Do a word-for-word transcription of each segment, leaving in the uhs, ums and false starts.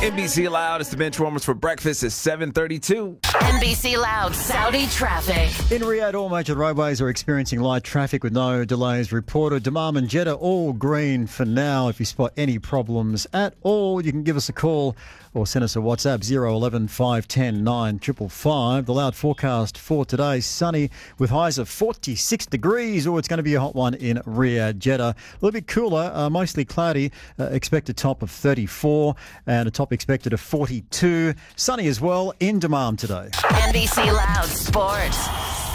N B C Loud, it's the Benchwarmers for breakfast at seven thirty-two. N B C Loud Saudi traffic. In Riyadh, all major roadways are experiencing light traffic with no delays reported. Dammam and Jeddah all green for now. If you spot any problems at all, you can give us a call or send us a WhatsApp zero one one five one zero nine five five five. The Loud forecast for today, sunny with highs of forty-six degrees. Oh, it's going to be a hot one in Riyadh, Jeddah. A little bit cooler, uh, mostly cloudy. Uh, expected top of thirty-four and a top expected of forty-two. Sunny as well in Dammam today. N B C Loud Sports.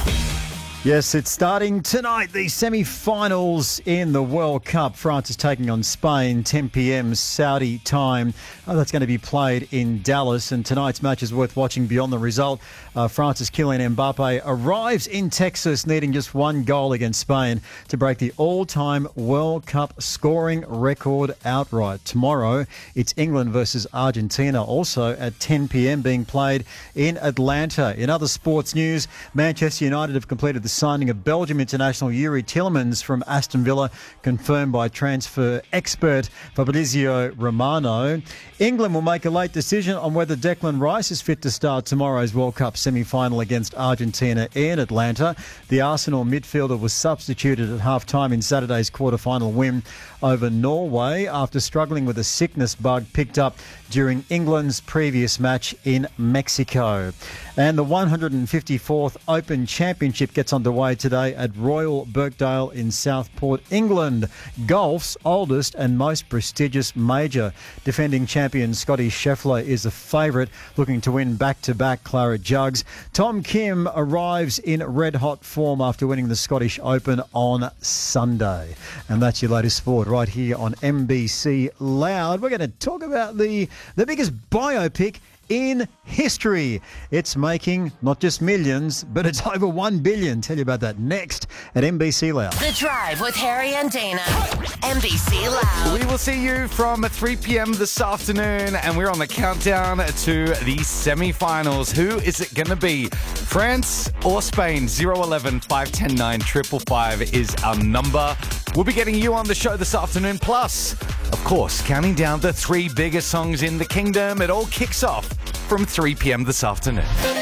Yes, it's starting tonight, the semi-finals in the World Cup. France is taking on Spain, ten p.m. Saudi time. Oh, that's going to be played in Dallas, and tonight's match is worth watching beyond the result. Uh, France's Kylian Mbappe arrives in Texas needing just one goal against Spain to break the all-time World Cup scoring record outright. Tomorrow, it's England versus Argentina, also at ten p.m. being played in Atlanta. In other sports news, Manchester United have completed the signing of Belgium international Yuri Tielemans from Aston Villa, confirmed by transfer expert Fabrizio Romano. England will make a late decision on whether Declan Rice is fit to start tomorrow's World Cup semi-final against Argentina in Atlanta. The Arsenal midfielder was substituted at half-time in Saturday's quarter-final win over Norway after struggling with a sickness bug picked up during England's previous match in Mexico. And the one hundred fifty-fourth Open Championship gets underway today at Royal Birkdale in Southport, England. Golf's oldest and most prestigious major. Defending champion Scotty Scheffler is the favourite, looking to win back-to-back claret jugs. Tom Kim arrives in red-hot form after winning the Scottish Open on Sunday. And that's your latest sport right here on N B C Loud. We're going to talk about the, the biggest biopic in history. It's making not just millions, but it's over one billion. Tell you about that next at N B C Loud. The Drive with Harry and Dana. N B C Loud. We will see you from three p.m. this afternoon, and we're on the countdown to the semi-finals. Who is it going to be? France or Spain? zero one one five one zero nine five five five is our number. We'll be getting you on the show this afternoon. Plus, of course, counting down the three biggest songs in the kingdom. It all kicks off from three p.m. this afternoon.